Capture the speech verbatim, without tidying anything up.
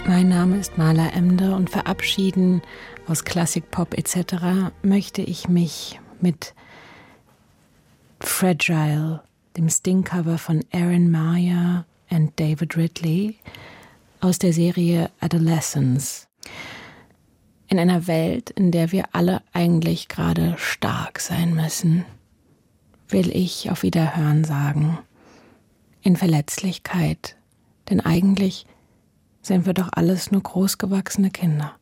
Mein Name ist Marla Emde und verabschieden aus Classic Pop et cetera möchte ich mich mit Fragile, dem Sting-Cover von Aaron Mayer und David Ridley aus der Serie Adolescence. In einer Welt, in der wir alle eigentlich gerade stark sein müssen, will ich auf Wiederhören sagen. In Verletzlichkeit, denn eigentlich sind wir doch alles nur großgewachsene Kinder.